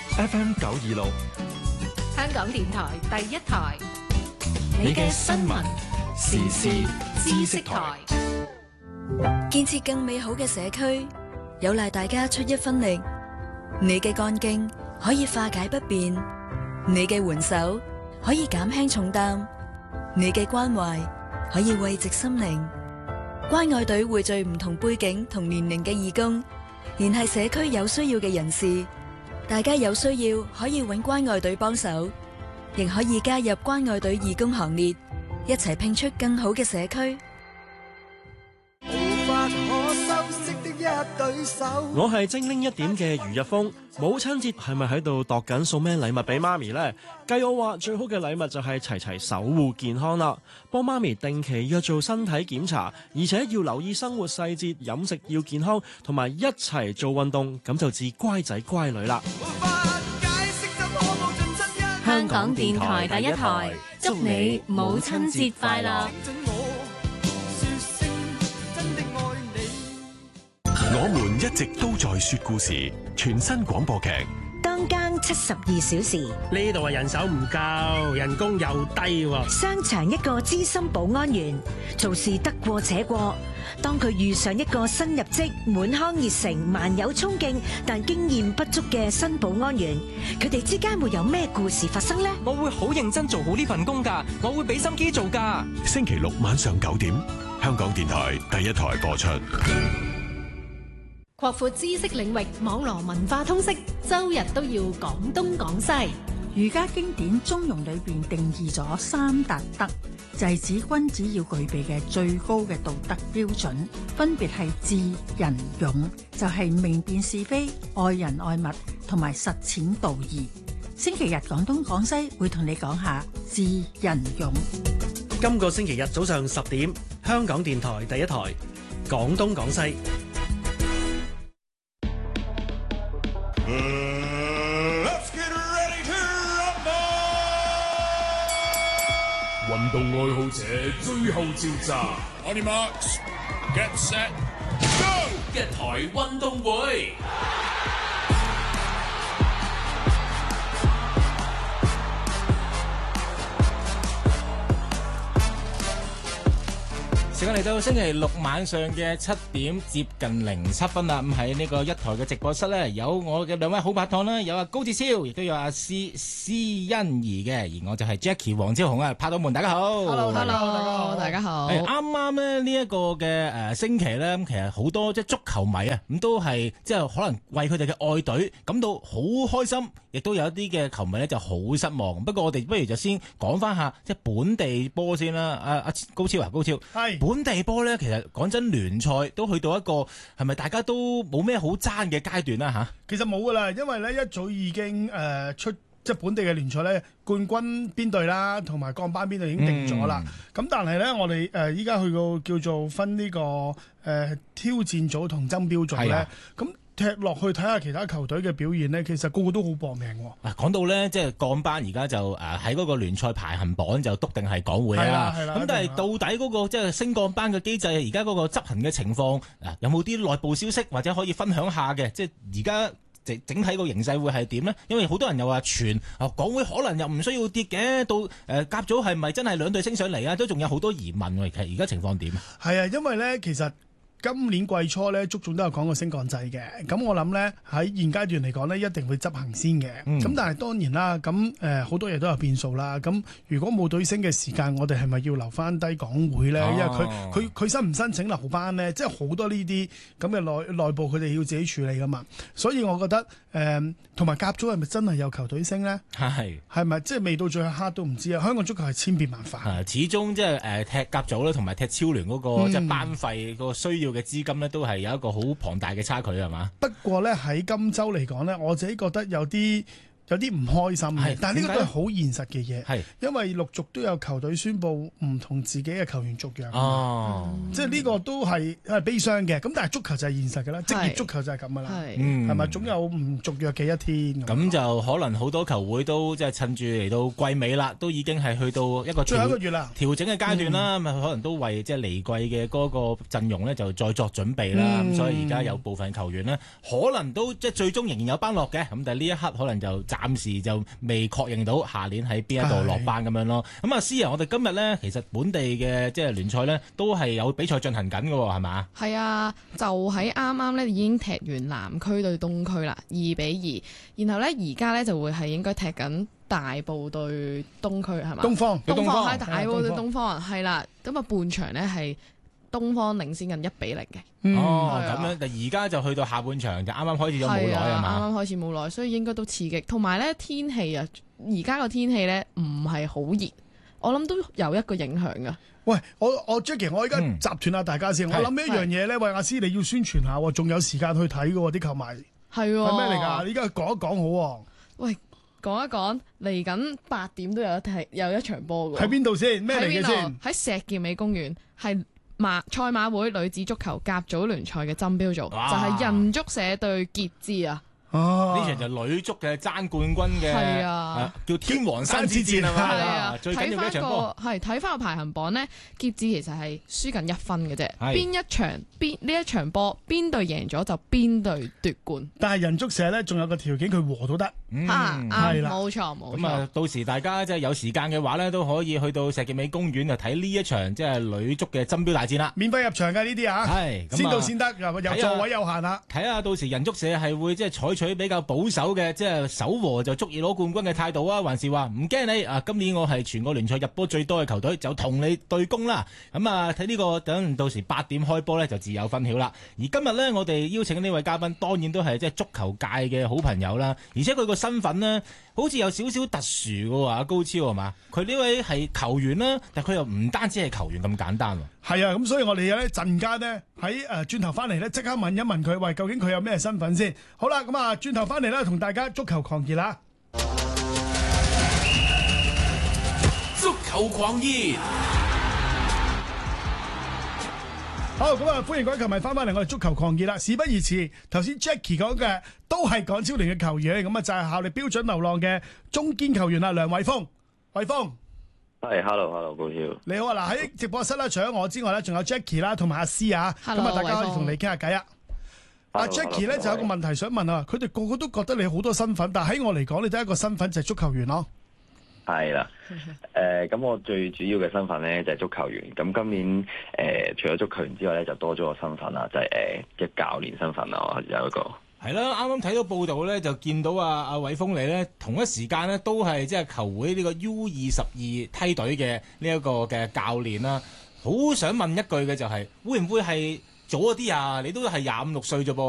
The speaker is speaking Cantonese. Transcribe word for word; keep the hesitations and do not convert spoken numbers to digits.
F M 九二六， 香港電台第一台， 你嘅新聞時事知識台。 建設更美好嘅社區，有賴大家出一分力。你嘅幹勁可以化解不便，你嘅援手可以減輕重擔，你嘅關懷可以慰藉心靈。關愛隊匯聚唔同背景同年齡嘅義工，聯繫社區有需要嘅人士。大家有需要可以揾關愛隊幫手，亦可以加入關愛隊義工行列，一齊拼出更好嘅社區。 我係精靈一點嘅余日峰。母親節係咪喺度度緊送咩禮物俾媽咪呢？計我話最好嘅禮物就係齊齊守護健康啦，幫媽咪定期約做身體檢查，而且要留意生活細節，飲食要健康，同埋一齊做運動，咁就至乖仔乖女啦。 香港電台第一台，祝你母親節快樂！ 我們一直都在說故事，全新廣播劇《 當更七十二小時》。 呢度係人手唔夠，人工又低喎。 商場一個資深保安員做事得過且過，當佢遇上一個新入職、滿腔熱誠、萬有衝勁但經驗不足嘅新保安員，佢哋之間會有咩故事發生呢？ 我會好認真做好呢份工㗎，我會俾心機做㗎。 星期六晚上九點，香港電台第一台播出。 擴闊知識領域，網羅文化通識，周日都要講東講西。 儒家經典中庸裏邊定義咗三達德，就係指君子要具備嘅最高嘅道德標準，分別係智、仁、勇，就係明辨是非、愛人愛物同埋實踐道義。星期日講東講西會同你講下智、仁、勇。 今個星期日早上十點，香港電台第一台講東講西。 運動愛好者最後召集 On your marks, get set, go！ 一台運動會。 時間嚟到星期六晚上嘅七點接近零七分啦，咁喺呢個一台嘅直播室咧，有我嘅兩位好拍檔啦，有阿高志超，亦都有阿施施欣怡嘅，而我就係 Jackie 黃超雄啊，拍檔們大家好 ，Hello Hello，大家好， 啱啱咧呢一個嘅誒星期咧，咁其實好多即係足球迷啊，咁都係即係可能為佢哋嘅愛隊感到好開心，亦都有一啲嘅球迷咧就好失望。不過我哋不如就先講翻下即係本地波先啦，阿阿高超啊，高超係。本地波咧，其實講真，聯賽都去到一個係咪大家都冇咩好爭嘅階段啦嚇？ 其實冇噶啦，因為咧一早已經誒、呃、出即係本地嘅聯賽咧，冠軍邊隊啦，同埋降班邊隊已經定咗啦。咁、嗯、但係咧，我哋誒依家去到叫做分呢、這個誒、呃、挑戰組同爭標組咧，咁。踢落去睇下其他球隊嘅表現呢，其實個個都好搏命喎。 啊，講到呢，即係降班而家就誒喺嗰個聯賽排行榜就篤定係港會啦。咁但係到底嗰個即係升降班嘅機制，而家嗰個執行嘅情況，有冇啲內部消息或者可以分享下嘅？即係而家整整體個形勢會係點呢？因為好多人又話傳啊，港會可能又唔需要跌嘅，到誒甲組係咪真係兩隊升上嚟啊？都仲有好多疑問喎。其實而家情況點啊？ 係啊，因為呢其實。今年季初咧，足總都有講過升降制嘅，咁我諗咧喺現階段嚟講咧，一定會執行先嘅。咁、嗯、但係當然啦，咁誒好多嘢都有變數啦。咁如果冇隊升嘅時間，我哋係咪要留翻低港會咧？哦、因為佢佢佢申唔申請留班咧，即係好多呢啲咁嘅內內部佢哋要自己處理噶嘛。所以我覺得誒同埋甲組係咪真係有球隊升咧？係係咪即係未到最後刻都唔知啊？香港足球係千變萬化， 始終即係誒踢甲組咧，同埋踢超聯嗰、那個、嗯、即係班費個需要嘅資金咧，都係有一個好龐大嘅差距係嘛？ 不過咧喺今週嚟講咧，我自己覺得有啲有啲唔開心嘅，但係呢個都係好現實嘅嘢， 係因為陸續都有球隊宣布唔同自己嘅球員續約， 哦， 即係呢個都係係悲傷嘅。咁但係足球就係現實㗎啦，職業足球就係咁㗎啦，係咪總有唔續約嘅一天？ 咁就可能好多球會都即係趁住嚟到季尾啦，都已經係去到一個最後一個月啦， 調整嘅階段啦，咪、嗯、可能都為即係離季嘅嗰個陣容咧就再作準備啦。咁、嗯、所以而家有部分球員呢，可能都即係最終仍然有班落嘅，咁但係呢一刻可能就暫時就未確認到下年喺邊一度落班咁樣咯。咁啊，思啊，我哋今日呢，其實本地嘅即係聯賽呢，都係有比賽進行緊㗎喎，係嘛？ 係啊，就喺啱啱呢已經踢完南區對東區啦，二比二。然後呢，而家呢就會係應該踢緊大埔對東區係嘛？ 東方， 東方係大埔對東方，係啦。咁啊，半場呢係東方領先緊一比零嘅。 嗯、哦，咁樣，但而家就去到下半場就啱啱開始咗冇耐係嘛？ 啱啱開始冇耐，所以應該都刺激。同埋咧天氣啊，而家個天氣咧唔係好熱，我諗都有一個影響噶。 喂，我我 Jackie， 我而家集團下大家先。嗯、我諗一樣嘢咧，喂阿師，你要宣傳下，仲有時間去睇噶喎，啲球迷係係咩嚟㗎？你而家講一講好。喂， 講一講，嚟緊八點都有一踢有一場波㗎。 喺邊度先？咩嚟嘅先？ 喺石硤尾公園係。馬賽馬會女子足球甲組聯賽嘅爭標組就係人足社對傑志啊！ 呢場就女足嘅爭冠軍嘅，係啊，叫天王山之戰係嘛？係啊，最緊要嘅一場波。 係睇翻個排行榜呢，傑志其實係輸緊一分嘅啫。邊一場邊呢一場波邊隊贏咗就邊隊奪冠。 但係人足社呢，仲有個條件，佢和都得。 嗯， 係啦，冇錯冇錯。 咁啊，到時大家即係有時間嘅話呢，都可以去到石硤尾公園就睇呢一場即係女足嘅爭標大戰啦。 免費入場嘅呢啲啊， 係先到先得，又座位有限啊。 睇下到時人足社係會即係採取比較保守嘅，即係守和就足以攞冠軍嘅態度啊，還是話唔驚你啊？今年我係全個聯賽入波最多嘅球隊，就同你對攻啦。咁啊，睇呢個等到時八點開波呢，就自有分曉啦。而今日呢，我哋邀請呢位嘉賓，當然都係即係足球界嘅好朋友啦，而且佢個身份呢，好似有少少特殊嘅喎，阿高超係嘛？佢呢位係球員啦，但佢又唔單止係球員咁簡單喎。 係啊，咁所以我哋咧陣間呢，喺誒轉頭翻嚟呢，即刻問一問佢，喂，究竟佢有咩身份先？好啦，咁啊轉頭翻嚟咧，同大家足球狂熱啦！ 足球狂熱， 好，咁啊歡迎各位球迷翻返嚟我哋足球狂熱啦！事不宜遲，頭先 Jackie 講嘅都係港超聯嘅球員，咁啊就係效力標準流浪嘅中堅球員啦，梁偉峰，偉峰。 係 ，hello，hello， 高超。 你好啊，嗱喺直播室啦，除咗我之外咧，仲有 Jackie 啦，同埋阿詩啊，咁啊，大家可以同你傾下偈啊。阿 Jackie 咧就有個問題想問啊，佢哋個個都覺得你好多身份，但係喺我嚟講，你得一個身份就係足球員咯。 係啦，誒、呃，咁我最主要嘅身份咧就係足球員。咁今年誒、呃，除咗足球員之外咧，就多咗個身份啦，就係誒嘅教練身份啦，我有一個。 係啦，啱啱睇到報道咧，就見到啊阿偉峰你咧，同一時間咧都係即係球會呢個 U 二十二梯隊嘅呢一個嘅教練啦。好想問一句嘅就係、是，會唔會係早咗啲啊？你都係廿五六歲啫噃。